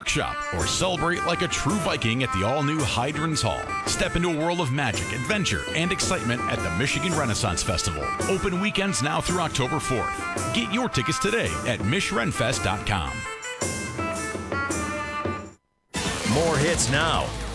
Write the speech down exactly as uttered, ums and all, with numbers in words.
workshop, or celebrate like a true Viking at the all-new Hydrons Hall. Step into a world of magic, adventure, and excitement at the Michigan Renaissance Festival. Open weekends now through October fourth. Get your tickets today at mich ren fest dot com. More hits now